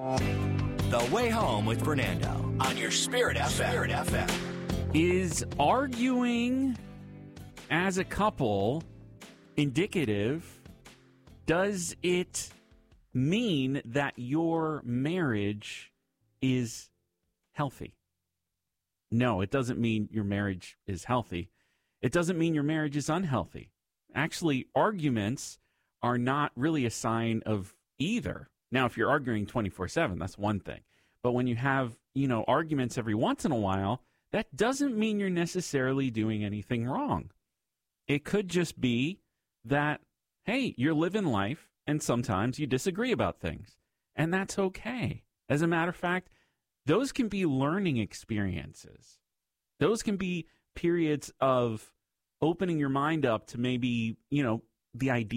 The Way Home with Fernando on your Spirit FM. Is arguing as a couple indicative? Does it mean that your marriage is healthy? No, it doesn't mean your marriage is healthy. It doesn't mean your marriage is unhealthy. Actually, arguments are not really a sign of either. Now, if you're arguing 24/7, that's one thing. But when you have, arguments every once in a while, that doesn't mean you're necessarily doing anything wrong. It could just be that, hey, you're living life and sometimes you disagree about things. And that's okay. As a matter of fact, those can be learning experiences. Those can be periods of opening your mind up to maybe, the idea